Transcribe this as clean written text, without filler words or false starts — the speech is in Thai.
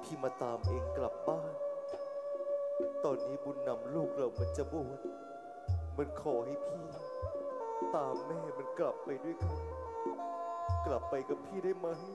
พี่มาตามเองกลับบ้าน ตอนนี้บุญนำลูกเรามันจะบวชมันขอให้พี่ตามแม่มันกลับไปด้วยกันกลับไปกับพี่ได้ไหม